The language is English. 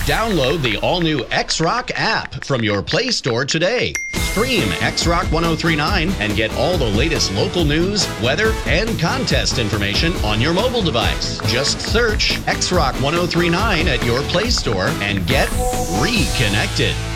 Download the all-new X-Rock app from your Play Store today. Stream X-Rock 1039 and get all the latest local news, weather, and contest information on your mobile device. Just search X-Rock 1039 at your Play Store and get reconnected.